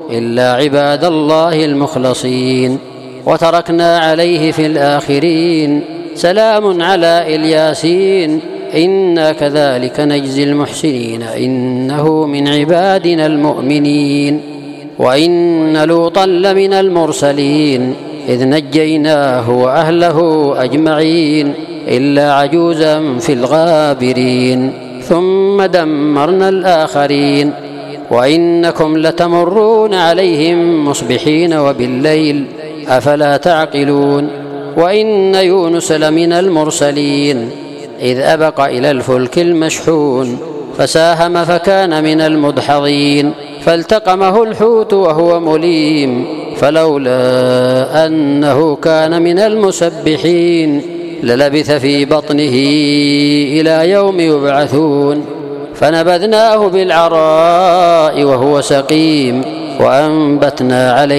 إلا عباد الله المخلصين. وتركنا عليه في الآخرين: سلام على الياسين إنا كذلك نجزي المحسنين إنه من عبادنا المؤمنين. وإن لوطا لمن المرسلين إذ نجيناه وأهله أجمعين إلا عجوزا في الغابرين ثم دمرنا الآخرين. وإنكم لتمرون عليهم مصبحين وبالليل أفلا تعقلون. وإن يونس لمن المرسلين إذ أبق إلى الفلك المشحون فساهم فكان من المدحضين فالتقمه الحوت وهو مليم فلولا أنه كان من المسبحين للبث في بطنه إلى يوم يبعثون. فنبذناه بالعراء وهو سقيم وأنبتنا عليه